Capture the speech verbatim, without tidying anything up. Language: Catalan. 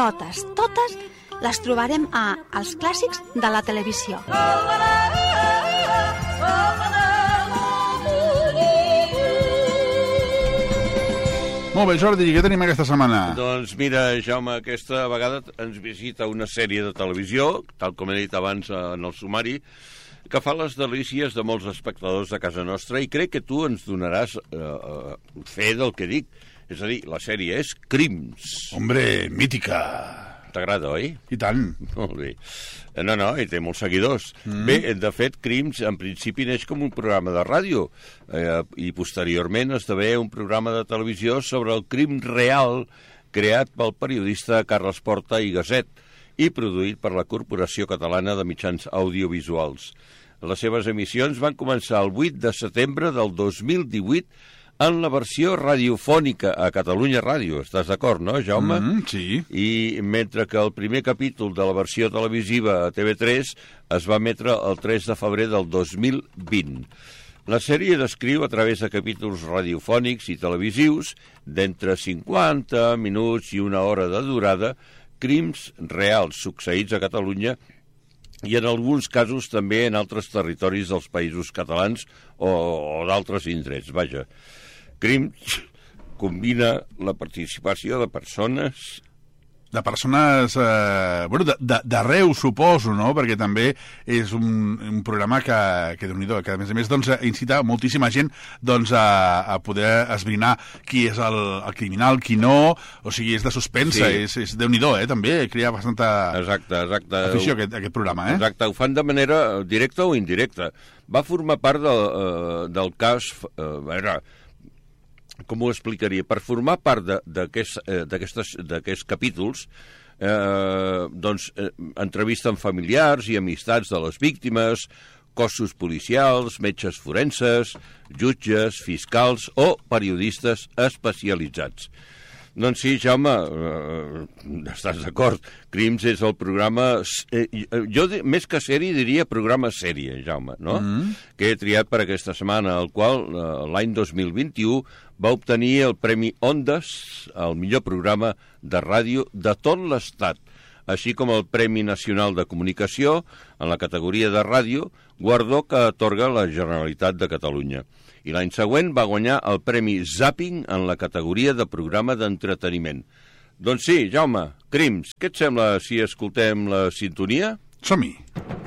totes, totes les trobarem a els clàssics de la televisió. Molt bé, Jordi, què tenim aquesta setmana? Doncs mira, Jaume, aquesta vegada ens visita una sèrie de televisió, tal com he dit abans en el sumari, que fa les delícies de molts espectadors de casa nostra, i crec que tu ens donaràs eh, fe del que dic. És a dir, la sèrie és Crims. Hombre, mítica. T'agrada, oi? I tant. Molt bé. No, no, i té molts seguidors. Mm. Bé, de fet, Crims en principi neix com un programa de ràdio eh, i posteriorment esdevé un programa de televisió sobre el crim real creat pel periodista Carles Porta i Gaset i produït per la Corporació Catalana de Mitjans Audiovisuals. Les seves emissions van començar el vuit de setembre del dos mil divuit en la versió radiofònica a Catalunya Ràdio. Estàs d'acord, no, Jaume? Mm, sí. I mentre que el primer capítol de la versió televisiva a T V tres es va emetre el tres de febrer del dos mil vint. La sèrie descriu a través de capítols radiofònics i televisius d'entre cinquanta minuts i una hora de durada crims reals succeïts a Catalunya i en alguns casos també en altres territoris dels països catalans o, o d'altres indrets. Vaja, Crims combina la participació de persones... De persones, eh, bueno, d'arreu, suposo, no? Perquè també és un, un programa que, que déu-n'hi-do, que a més a més doncs, incita moltíssima gent doncs, a, a poder esbrinar qui és el, el criminal, qui no, o sigui, és de suspensa, sí. és, és déu-n'hi-do, eh? També crea bastanta exacte, exacte. afició aquest, aquest programa, eh? Exacte, ho fan de manera directa o indirecta. Va formar part de, uh, del cas... Uh, a veure, com ho explicaria? Per formar part d'aquests d'aquests capítols, eh, doncs, eh, entrevisten familiars i amistats de les víctimes, cossos policials, metges forenses, jutges, fiscals o periodistes especialitzats. Doncs sí, Jaume, eh, estàs d'acord. Crims és el programa... Eh, jo, més que sèrie, diria programa sèrie, Jaume, no? Mm. Que he triat per aquesta setmana, el qual eh, l'any dos mil vint-i-u va obtenir el Premi Ondas, el millor programa de ràdio de tot l'Estat, així com el Premi Nacional de Comunicació en la categoria de ràdio, guardó que atorga la Generalitat de Catalunya. I l'any següent va guanyar el Premi Zapping en la categoria de programa d'entreteniment. Doncs sí, Jaume, Crims, què et sembla si escoltem la sintonia? Som-hi!